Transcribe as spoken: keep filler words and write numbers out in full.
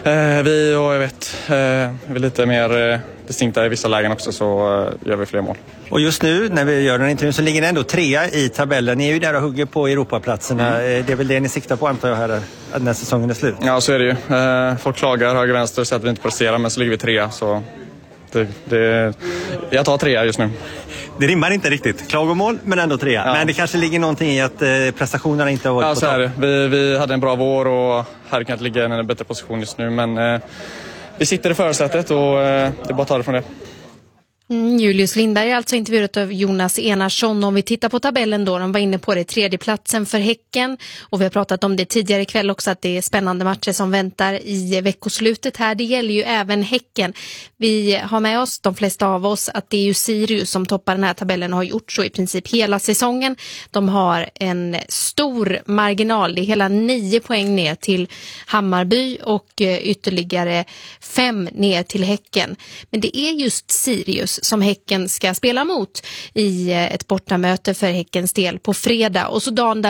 Eh, vi och jag vet, eh, vi är lite mer eh, distinkta i vissa lägen också, så eh, gör vi fler mål. Och just nu när vi gör den intervjun så ligger ni ändå trea i tabellen. Ni är ju där och hugger på Europaplatserna. Mm. Det är väl det ni siktar på, antar jag, här när säsongen är slut? Ja, så är det ju. Eh, folk klagar höger vänster och säger att vi inte presterar, men så ligger vi trea, så det, det, jag tar trea just nu. Det rimmar inte riktigt. Klagomål, men ändå trea. Ja. Men det kanske ligger någonting i att eh, prestationerna inte har varit ja, på så topp. är det. Vi, vi hade en bra vår och här kan inte ligga i en bättre position just nu, men eh, vi sitter i förarsätet och eh, det är bara att ta det från det. Mm, Julius Lindberg är alltså intervjuat av Jonas Enarsson. Om vi tittar på tabellen då, de var inne på det tredje platsen för Häcken, och vi har pratat om det tidigare ikväll också, att det är spännande matcher som väntar i veckoslutet här. Det gäller ju även Häcken. Vi har med oss, de flesta av oss, att det är ju Sirius som toppar den här tabellen och har gjort så i princip hela säsongen. De har en stor marginal, det är hela nio poäng ner till Hammarby och ytterligare fem ner till Häcken. Men det är just Sirius som Häcken ska spela mot i ett bortamöte för Häckens del på fredag. Och så dagen där